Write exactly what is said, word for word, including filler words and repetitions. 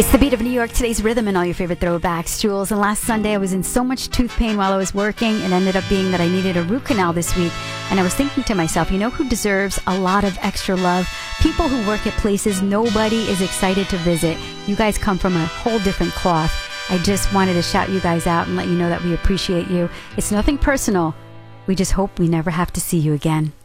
It's the beat of New York, today's rhythm, and all your favorite throwbacks, Jules. And last Sunday, I was in so much tooth pain while I was working. It ended up being that I needed a root canal this week. And I was thinking to myself, you know who deserves a lot of extra love? People who work at places nobody is excited to visit. You guys come from a whole different cloth. I just wanted to shout you guys out and let you know that we appreciate you. It's nothing personal. We just hope we never have to see you again.